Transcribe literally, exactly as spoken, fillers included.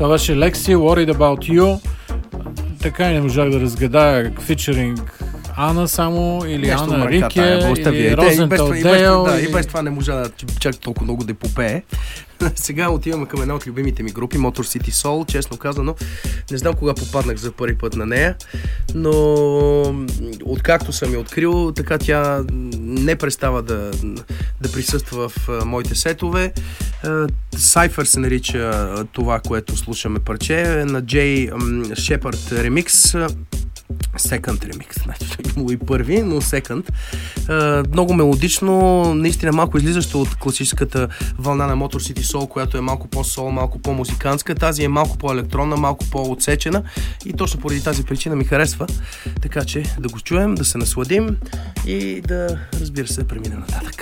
Това беше Лекси, Worried About You. Така и не можах да разгадая фичеринг Ана само, или нещо Ана Рике, или Розентал Дейл. Да, и без това не можа да чак толкова много да попее. Сега отиваме към една от любимите ми групи, Motor City Soul. Честно казано, не знам кога попаднах за първи път на нея, но откакто съм я открил, така тя не престава да, да присъства в а, моите сетове. Cypher се нарича това, което слушаме парче, на Джей Шепард ремикс. Second remix, значи имало и първи, но second. Uh, много мелодично, наистина малко излизащо от класическата вълна на Motor City Soul, която е малко по-сол, малко по-музикантска. Тази е малко по-електронна, малко по-отсечена и точно поради тази причина ми харесва. Така че да го чуем, да се насладим и да, разбира се, преминем нататък.